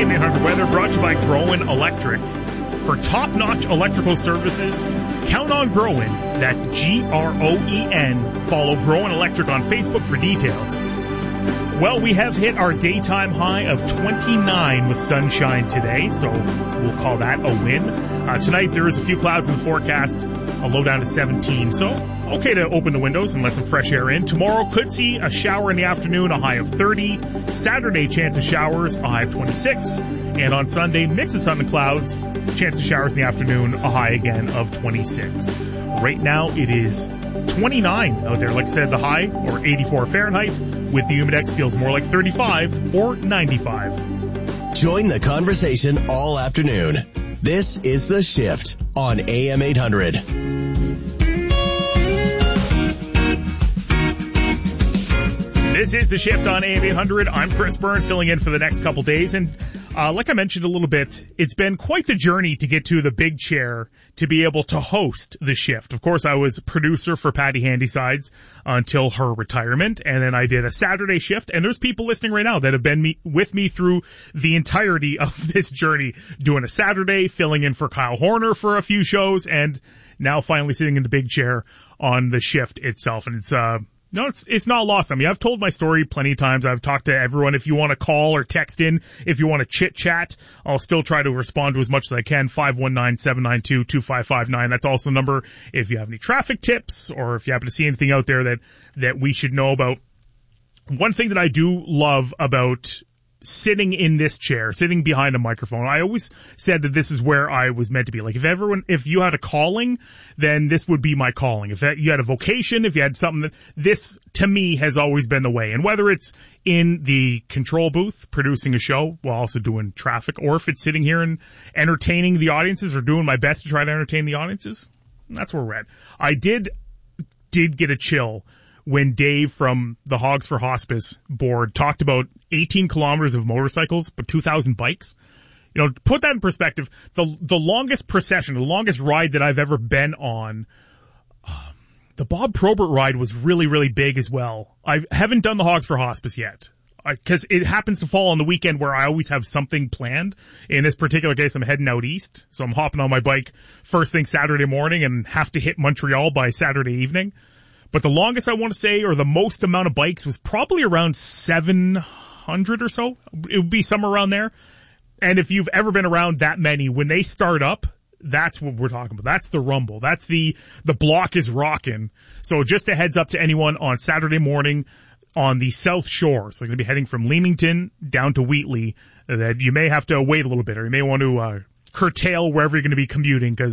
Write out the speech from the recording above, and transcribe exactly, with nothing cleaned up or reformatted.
A M eight hundred weather brought to you by Groen Electric. For top-notch electrical services, count on Groen. That's G R O E N. Follow Groen Electric on Facebook for details. Well, we have hit our daytime high of twenty-nine with sunshine today, so we'll call that a win. Uh, tonight, there is a few clouds in the forecast, a low down to seventeen, so okay to open the windows and let some fresh air in. Tomorrow, could see a shower in the afternoon, a high of thirty. Saturday, chance of showers, a high of twenty-six. And on Sunday, mix of sun and clouds, chance of showers in the afternoon, a high again of twenty-six. Right now, it is twenty-nine out there. Like I said, the high, or eighty-four Fahrenheit, with the Humidex feels more like thirty-five or ninety-five. Join the conversation all afternoon. This is The Shift on A M eight hundred. This is The Shift on A M eight hundred. I'm Chris Byrne, filling in for the next couple days. And uh, like I mentioned a little bit, it's been quite the journey to get to the big chair to be able to host The Shift. Of course, I was producer for Patty Handysides until her retirement, and then I did a Saturday shift. And there's people listening right now that have been me, with me through the entirety of this journey, doing a Saturday, filling in for Kyle Horner for a few shows, and now finally sitting in the big chair on The Shift itself. And it's uh No, it's it's not lost on me. I've told my story plenty of times. I've talked to everyone. If you want to call or text in, if you want to chit-chat, I'll still try to respond to as much as I can. five one nine, seven nine two, two five five nine. That's also the number if you have any traffic tips or if you happen to see anything out there that, that we should know about. One thing that I do love about sitting in this chair, sitting behind a microphone, I always said that this is where I was meant to be. Like if everyone, if you had a calling, then this would be my calling. If that, you had a vocation, if you had something that, this to me has always been the way. And whether it's in the control booth producing a show while also doing traffic, or if it's sitting here and entertaining the audiences or doing my best to try to entertain the audiences, that's where we're at. I did, did get a chill when Dave from the Hogs for Hospice board talked about eighteen kilometers of motorcycles, but two thousand bikes. You know, to put that in perspective, the the longest procession, the longest ride that I've ever been on, uh, the Bob Probert ride was really, really big as well. I haven't done the Hogs for Hospice yet, because it happens to fall on the weekend where I always have something planned. In this particular case, I'm heading out east, so I'm hopping on my bike first thing Saturday morning and have to hit Montreal by Saturday evening. But the longest I want to say, or the most amount of bikes, was probably around seven hundred or so. It would be somewhere around there. And if you've ever been around that many, when they start up, that's what we're talking about. That's the rumble. That's the, the block is rocking. So just a heads up to anyone on Saturday morning on the South Shore. So you're going to be heading from Leamington down to Wheatley, that you may have to wait a little bit, or you may want to uh, curtail wherever you're going to be commuting, because